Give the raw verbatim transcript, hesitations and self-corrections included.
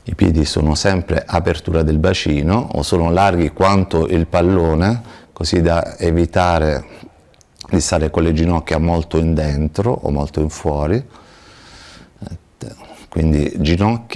I piedi sono sempre apertura del bacino o sono larghi quanto il pallone, così da evitare di stare con le ginocchia molto in dentro o molto in fuori. Quindi ginocchia